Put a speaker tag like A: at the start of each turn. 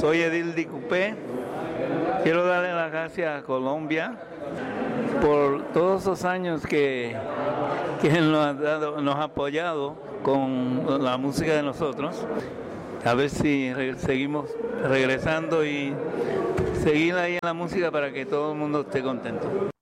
A: Soy Edil Di Cupé. Quiero darle las gracias a Colombia por todos esos años que nos ha apoyado con la música de nosotros. A ver si seguimos regresando y seguir ahí en la música para que todo el mundo esté contento.